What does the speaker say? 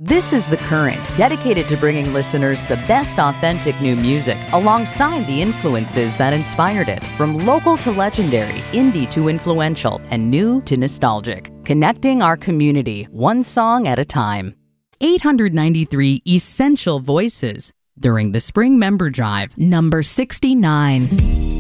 This is The Current, dedicated to bringing listeners the best authentic new music alongside the influences that inspired it. From local to legendary, indie to influential, and new to nostalgic. Connecting our community, one song at a time. 893 Essential Voices during the Spring Member Drive, number 69.